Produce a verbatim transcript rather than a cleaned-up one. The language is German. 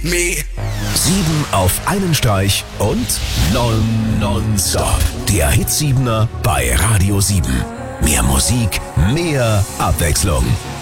me. Sieben auf einen Streich und non, nonstop. Der Hit Siebener bei Radio sieben. Mehr Musik, mehr Abwechslung.